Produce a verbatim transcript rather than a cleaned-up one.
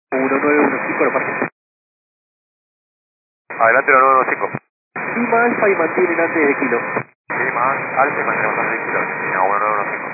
uno nueve uno cinco, lo parte. Adelante uno nueve uno cinco. Lima Alfa y mantienen antes de kilo. Lima Alfa y mantenemos antes de kilo. Argentina uno nueve uno cinco.